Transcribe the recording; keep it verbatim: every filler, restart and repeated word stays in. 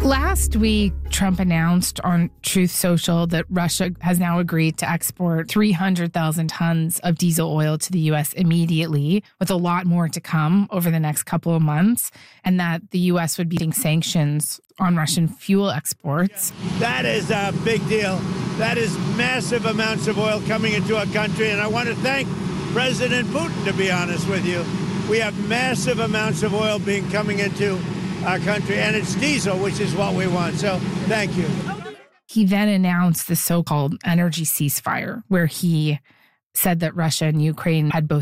Last week, Trump announced on Truth Social that Russia has now agreed to export three hundred thousand tons of diesel oil to the U S immediately, with a lot more to come over the next couple of months, and that the U S would be getting sanctions on Russian fuel exports. That is a big deal. That is massive amounts of oil coming into our country, and I want to thank President Putin, to be honest with you. We have massive amounts of oil being coming into our country, and it's diesel, which is what we want. So thank you. He then announced the so-called energy ceasefire, where he said that Russia and Ukraine had both